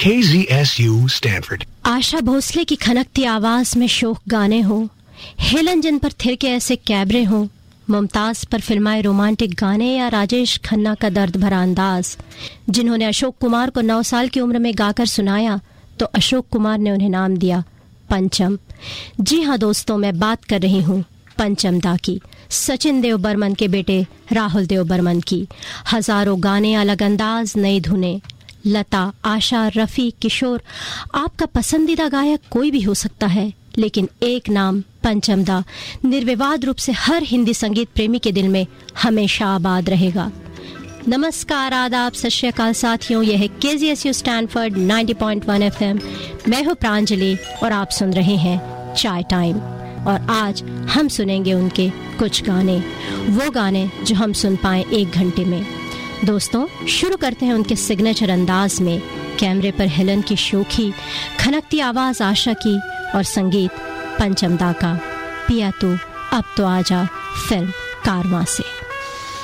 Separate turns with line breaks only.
KZSU Stanford.
Asha Bhosle की खनकती आवाज में शोक गाने हो, हेलन जिन पर थिरके ऐसे कैबरे हो, मुमताज पर फिल्माए रोमांटिक गाने या राजेश खन्ना का दर्द भरा अंदाज, जिन्होंने अशोक कुमार को 9 साल की उम्र में गाकर सुनाया तो अशोक कुमार ने उन्हें नाम दिया पंचम। जी हाँ दोस्तों, मैं बात कर रही हूँ पंचम दा की, सचिन देव बर्मन के बेटे राहुल देव बर्मन की। हजारों गाने, अलग अंदाज, नई धुनें। लता, आशा, रफ़ी, किशोर, आपका पसंदीदा गायक कोई भी हो सकता है, लेकिन एक नाम पंचम दा निर्विवाद रूप से हर हिंदी संगीत प्रेमी के दिल में हमेशा आबाद रहेगा। नमस्कार, आदाब, सत श्री अकाल साथियों, यह है KZSU स्टैनफोर्ड 90.1 FM। मैं हूँ प्रांजलि और आप सुन रहे हैं चाय टाइम। और आज हम सुनेंगे उनके कुछ गाने, वो गाने जो हम सुन पाए 1 घंटे में। दोस्तों, शुरू करते हैं उनके सिग्नेचर अंदाज में। कैमरे पर हेलन की शोखी, खनकती आवाज़ आशा की और संगीत पंचम दा का। पिया तू अब तो आजा, फिल्म कारवां से।